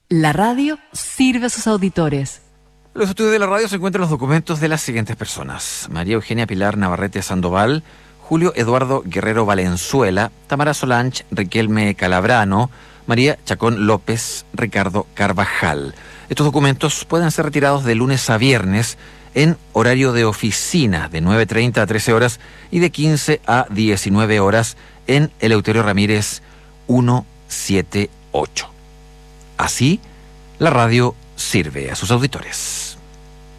La radio sirve a sus auditores. En los estudios de la radio se encuentran los documentos de las siguientes personas: María Eugenia Pilar Navarrete Sandoval, Julio Eduardo Guerrero Valenzuela, Tamara Solange, Riquelme Calabrano, María Chacón López, Ricardo Carvajal. Estos documentos pueden ser retirados de lunes a viernes en horario de oficina de 9:30 a 13 horas y de 15 a 19 horas en Eleuterio Ramírez 178. Así, la radio sirve a sus auditores.